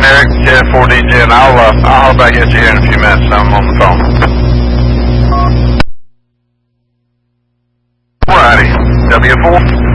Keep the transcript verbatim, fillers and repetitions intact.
Eric, J F four D J, and I'll, uh, I'll hop back at you here in a few minutes. I'm on the phone. Alrighty, W four.